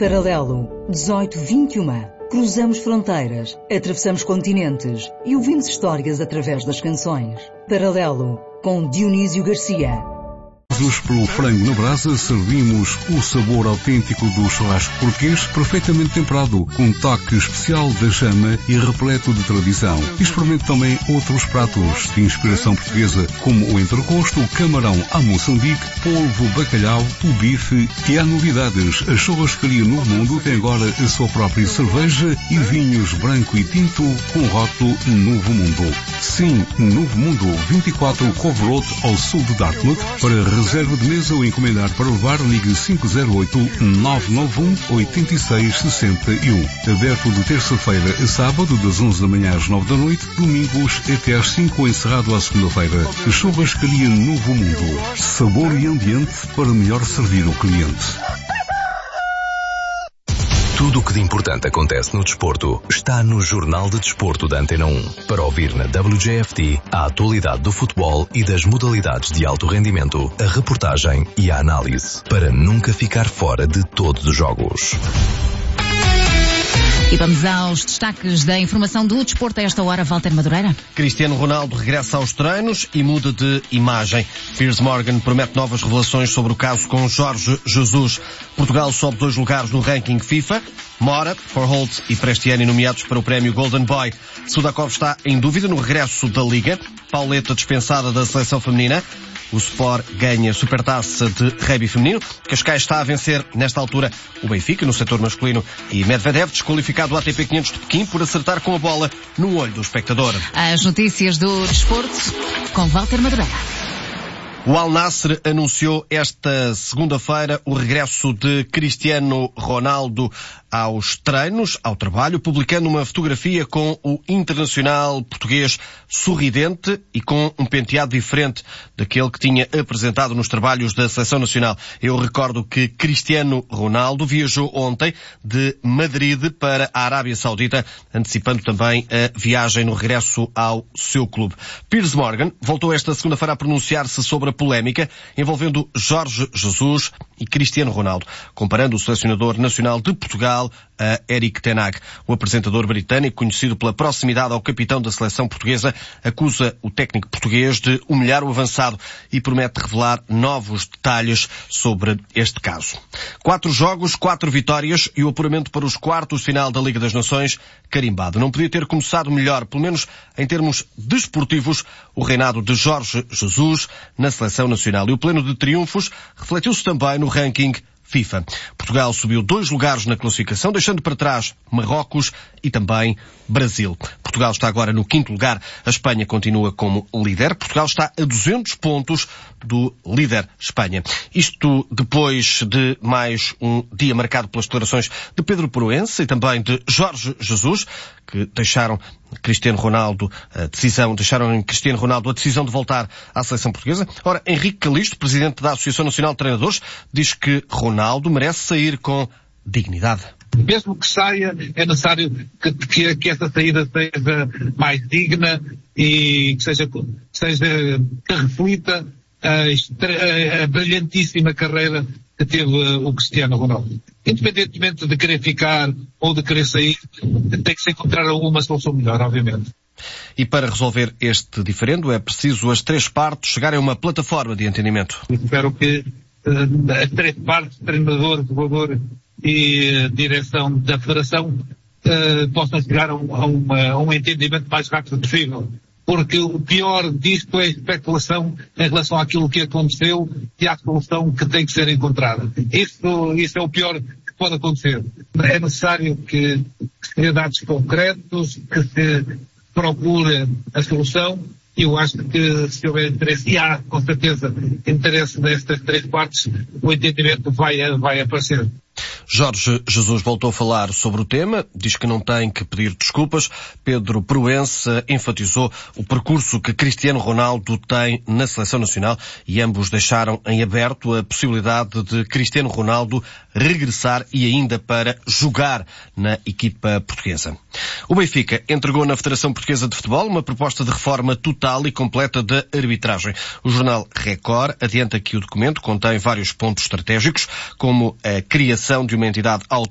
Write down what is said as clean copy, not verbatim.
Paralelo 1821. Cruzamos fronteiras, atravessamos continentes e ouvimos histórias através das canções. Paralelo, com Dionísio Garcia. Pelo frango na brasa, servimos o sabor autêntico do churrasco português, perfeitamente temperado, com um toque especial da chama e repleto de tradição. Experimente também outros pratos de inspiração portuguesa, como o entrecosto, o camarão à Moçambique, polvo, bacalhau, o bife e há novidades. A Churrascaria Novo Mundo tem agora a sua própria cerveja e vinhos branco e tinto com rótulo Novo Mundo. Sim, Novo Mundo, 24 Cove Road, ao sul de Dartmouth. Para reserva de mesa ou encomendar para levar, ligue 508-991-8661. Aberto de terça-feira a sábado, das 11 da manhã às 9 da noite, domingos até às 5, encerrado à segunda-feira. Churrascaria Novo Mundo. Sabor e ambiente para melhor servir o cliente. Tudo o que de importante acontece no desporto está no Jornal de Desporto da Antena 1. Para ouvir na WJFT a atualidade do futebol e das modalidades de alto rendimento, a reportagem e a análise, para nunca ficar fora de todos os jogos. E vamos aos destaques da informação do desporto a esta hora, Walter Madureira. Cristiano Ronaldo regressa aos treinos e muda de imagem. Piers Morgan promete novas revelações sobre o caso com Jorge Jesus. Portugal sobe 2 lugares no ranking FIFA. Mora, Verholt e Prestiani nomeados para o prémio Golden Boy. Sudakov está em dúvida no regresso da Liga. Pauleta dispensada da seleção feminina. O Sport ganha Supertaça de Rugby feminino. Cascais está a vencer, nesta altura, o Benfica, no setor masculino. E Medvedev desqualificado do ATP 500 de Pequim por acertar com a bola no olho do espectador. As notícias do desporto com Walter Madureira. O Al Nassr anunciou esta segunda-feira o regresso de Cristiano Ronaldo aos treinos, ao trabalho, publicando uma fotografia com o internacional português sorridente e com um penteado diferente daquele que tinha apresentado nos trabalhos da Seleção Nacional. Eu recordo que Cristiano Ronaldo viajou ontem de Madrid para a Arábia Saudita, antecipando também a viagem no regresso ao seu clube. Piers Morgan voltou esta segunda-feira a pronunciar-se sobre a polémica envolvendo Jorge Jesus e Cristiano Ronaldo, comparando o selecionador nacional de Portugal a Erik ten Hag. O apresentador britânico, conhecido pela proximidade ao capitão da seleção portuguesa, acusa o técnico português de humilhar o avançado e promete revelar novos detalhes sobre este caso. 4 jogos, 4 vitórias e o apuramento para os quartos de final da Liga das Nações carimbado. Não podia ter começado melhor, pelo menos em termos desportivos, o reinado de Jorge Jesus na seleção nacional. E o pleno de triunfos refletiu-se também no ranking FIFA. Portugal subiu 2 lugares na classificação, deixando para trás Marrocos e também Brasil. Portugal está agora no 5º lugar. A Espanha continua como líder. Portugal está a 200 pontos do líder Espanha. Isto depois de mais um dia marcado pelas declarações de Pedro Proença e também de Jorge Jesus, que deixaram em Cristiano Ronaldo a decisão de voltar à seleção portuguesa. Ora, Henrique Calisto, presidente da Associação Nacional de Treinadores, diz que Ronaldo merece sair com dignidade. Mesmo que saia, é necessário que essa saída seja mais digna e que reflita a brilhantíssima carreira que teve o Cristiano Ronaldo. Independentemente de querer ficar ou de querer sair, tem que se encontrar alguma solução melhor, obviamente. E para resolver este diferendo é preciso as 3 partes chegarem a uma plataforma de entendimento. Espero que as 3 partes, treinador, jogador e direção da Federação, possam chegar a um entendimento mais rápido possível. Porque o pior disto é a especulação em relação àquilo que aconteceu e à solução que tem que ser encontrada. Isso é o pior que pode acontecer. É necessário que se dê dados concretos, que se procure a solução. E eu acho que se houver interesse, e há com certeza interesse nestas 3 partes, o entendimento vai aparecer. Jorge Jesus voltou a falar sobre o tema, diz que não tem que pedir desculpas. Pedro Proença enfatizou o percurso que Cristiano Ronaldo tem na seleção nacional e ambos deixaram em aberto a possibilidade de Cristiano Ronaldo regressar e ainda para jogar na equipa portuguesa. O Benfica entregou na Federação Portuguesa de Futebol uma proposta de reforma total e completa da arbitragem. O jornal Record adianta que o documento contém vários pontos estratégicos, como a criação de uma entidade autónoma